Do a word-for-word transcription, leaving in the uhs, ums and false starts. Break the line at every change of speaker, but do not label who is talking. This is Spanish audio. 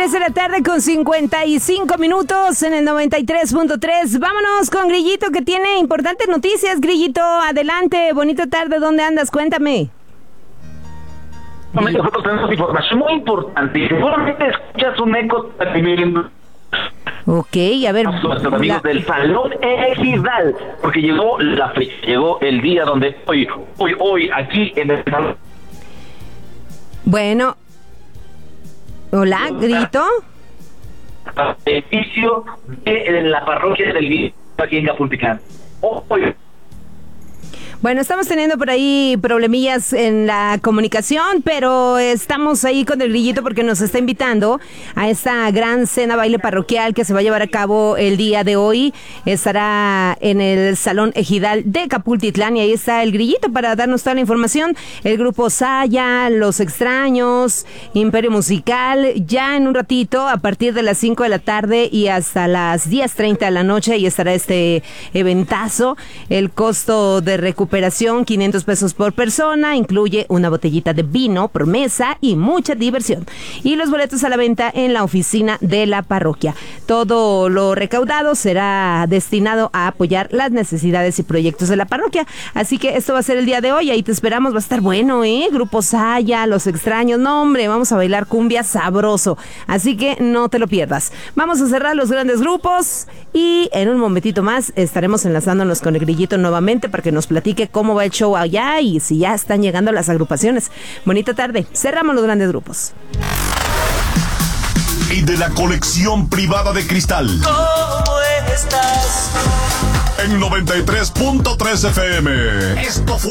Tres de la tarde con cincuenta y cinco minutos en el noventa y tres punto tres. Vámonos con Grillito, que tiene importantes noticias. Grillito, adelante. Bonita tarde. ¿Dónde andas? Cuéntame.
Nosotros tenemos información muy importante. Seguramente escuchas un eco viviendo.
Ok, a ver.
Nuestros amigos la... del Salón Ejidal, porque llegó la fecha, llegó el día donde hoy, hoy, hoy, aquí en el Salón.
Bueno. Hola, Grito.
Edificio de la parroquia del Guillo, aquí en Capulticán. Hoy.
Bueno, estamos teniendo por ahí problemillas en la comunicación, pero estamos ahí con el Grillito porque nos está invitando a esta gran cena baile parroquial que se va a llevar a cabo el día de hoy. Estará en el Salón Ejidal de Capultitlán y ahí está el Grillito para darnos toda la información. El grupo Saya, Los Extraños, Imperio Musical, ya en un ratito a partir de las cinco de la tarde y hasta las diez treinta de la noche ahí estará este eventazo. El costo de recuperación Operación quinientos pesos por persona, incluye una botellita de vino por mesa y mucha diversión. Y los boletos a la venta en la oficina de la parroquia. Todo lo recaudado será destinado a apoyar las necesidades y proyectos de la parroquia. Así que esto va a ser el día de hoy, ahí te esperamos, va a estar bueno, ¿eh? Grupo Saya, Los Extraños, no hombre, vamos a bailar cumbia sabroso. Así que no te lo pierdas. Vamos a cerrar los grandes grupos y en un momentito más estaremos enlazándonos con el Grillito nuevamente para que nos platique cómo va el show allá y si ya están llegando las agrupaciones. Bonita tarde. Cerramos los grandes grupos.
Y de la colección privada de Cristal.
¿Cómo estás?
En noventa y tres punto tres F M. Esto fue